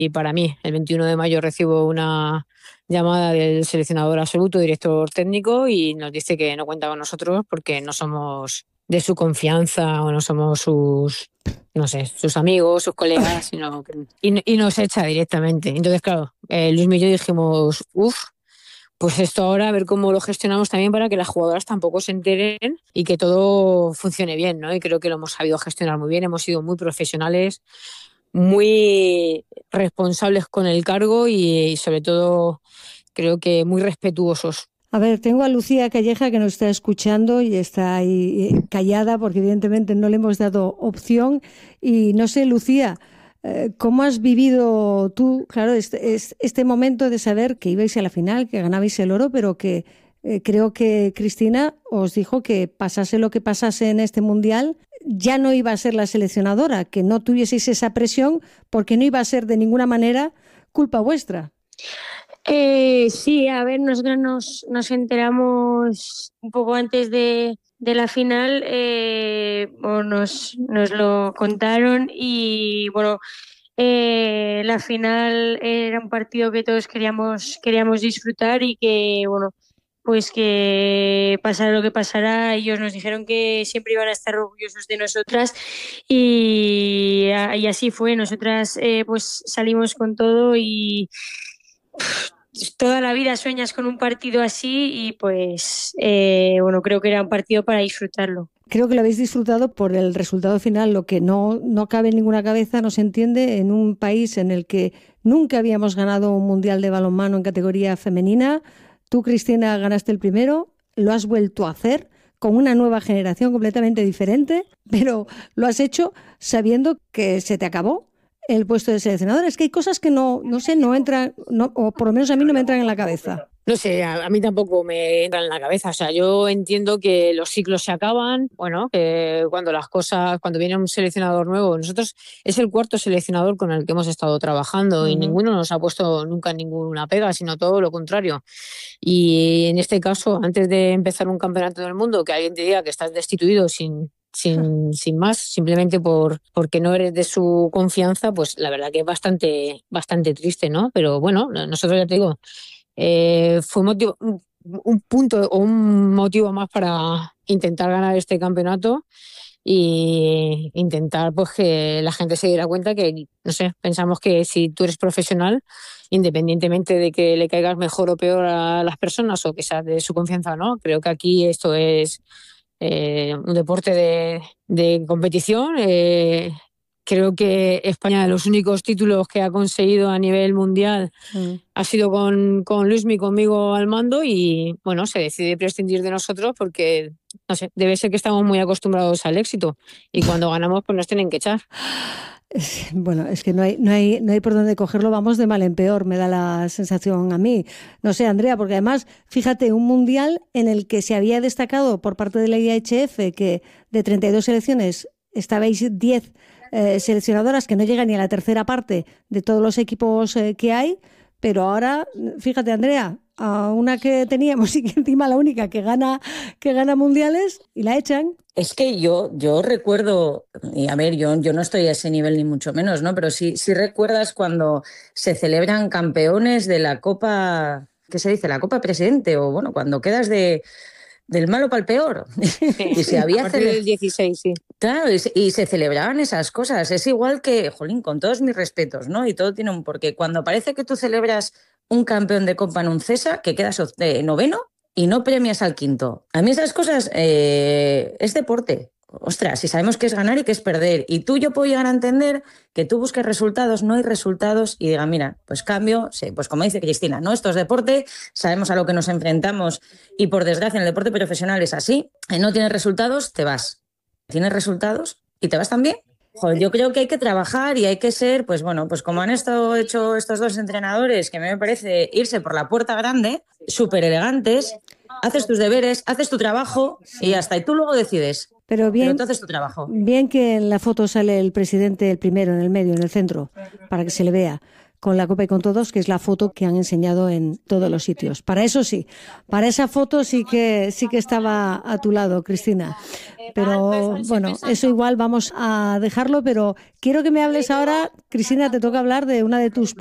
y para mí el 21 de mayo recibo una llamada del seleccionador absoluto, director técnico, y nos dice que no cuenta con nosotros porque no somos de su confianza o no somos sus, no sé, sus amigos, sus colegas, y nos echa directamente. Entonces, claro, Luis y yo dijimos, pues esto ahora a ver cómo lo gestionamos también para que las jugadoras tampoco se enteren y que todo funcione bien, ¿no? Y creo que lo hemos sabido gestionar muy bien, hemos sido muy profesionales, muy responsables con el cargo y sobre todo creo que muy respetuosos. A ver, tengo a Lucía Calleja que nos está escuchando y está ahí callada porque evidentemente no le hemos dado opción. Y no sé, Lucía, ¿cómo has vivido tú, claro, este momento de saber que ibais a la final, que ganabais el oro, pero que creo que Cristina os dijo que pasase lo que pasase en este mundial, ya no iba a ser la seleccionadora, que no tuvieseis esa presión porque no iba a ser de ninguna manera culpa vuestra? Sí, a ver, nosotros nos enteramos un poco antes de la final, o nos lo contaron y bueno, la final era un partido que todos queríamos disfrutar y que bueno, pues que pasara lo que pasara, ellos nos dijeron que siempre iban a estar orgullosos de nosotras y así fue, nosotras pues salimos con todo y toda la vida sueñas con un partido así y pues bueno, creo que era un partido para disfrutarlo. Creo que lo habéis disfrutado por el resultado final, lo que no cabe en ninguna cabeza, no se entiende, en un país en el que nunca habíamos ganado un mundial de balonmano en categoría femenina. Tú, Cristina, ganaste el primero, lo has vuelto a hacer con una nueva generación completamente diferente, pero lo has hecho sabiendo que se te acabó el puesto de seleccionador. Es que hay cosas que no sé, no entran, no, o por lo menos a mí no me entran en la cabeza. No sé, a mí tampoco me entra en la cabeza. O sea, yo entiendo que los ciclos se acaban, bueno, que cuando viene un seleccionador nuevo, nosotros es el cuarto seleccionador con el que hemos estado trabajando y ninguno nos ha puesto nunca ninguna pega, sino todo lo contrario. Y en este caso, antes de empezar un campeonato del mundo, que alguien te diga que estás destituido sin más, simplemente porque no eres de su confianza, pues la verdad que es bastante triste, ¿no? Pero bueno, nosotros ya te digo, fue un punto o un motivo más para intentar ganar este campeonato y intentar pues que la gente se diera cuenta que, no sé, pensamos que si tú eres profesional, independientemente de que le caigas mejor o peor a las personas o que seas de su confianza o no, creo que aquí esto es un deporte de competición. Creo que España, de los únicos títulos que ha conseguido a nivel mundial, ha sido con Luismi, conmigo al mando, y bueno, se decide prescindir de nosotros porque, no sé, debe ser que estamos muy acostumbrados al éxito y cuando ganamos pues nos tienen que echar. Bueno, es que no hay por dónde cogerlo, vamos de mal en peor, me da la sensación a mí. No sé, Andrea, porque además, fíjate, un mundial en el que se había destacado por parte de la IHF que de 32 selecciones estabais 10 seleccionadoras, que no llegan ni a la tercera parte de todos los equipos que hay, pero ahora, fíjate, Andrea, a una que teníamos y que encima la única que gana mundiales y la echan. Es que yo recuerdo, y a ver, yo no estoy a ese nivel ni mucho menos, ¿no? Pero sí recuerdas cuando se celebran campeones de la Copa, ¿qué se dice? La Copa Presidente, o bueno, cuando quedas del malo para el peor. Y se había a partir del 16, sí. Claro, y se celebraban esas cosas. Es igual que, jolín, con todos mis respetos, ¿no? Y todo tiene un porqué. Cuando parece que tú celebras un campeón de Copa en un CESA, que quedas noveno y no premias al quinto. A mí esas cosas es deporte. Ostras, si sabemos qué es ganar y qué es perder. Y yo puedo llegar a entender que tú busques resultados, no hay resultados, y diga, mira, pues cambio, sí, pues como dice Cristina, no, esto es deporte, sabemos a lo que nos enfrentamos y por desgracia en el deporte profesional es así, no tienes resultados, te vas. Tienes resultados y te vas también. Joder, yo creo que hay que trabajar y hay que ser, pues bueno, pues como han hecho estos dos entrenadores, que a mí me parece irse por la puerta grande, súper elegantes, haces tus deberes, haces tu trabajo y hasta y tú luego decides. Pero bien, tú haces tu trabajo. Bien que en la foto sale el presidente, el primero, en el medio, en el centro, para que se le vea. con la Copa y con todos, que es la foto que han enseñado en todos los sitios. Para eso sí, para esa foto sí que estaba a tu lado, Cristina. Pero bueno, eso igual vamos a dejarlo, pero quiero que me hables ahora, Cristina, te toca hablar de una de tus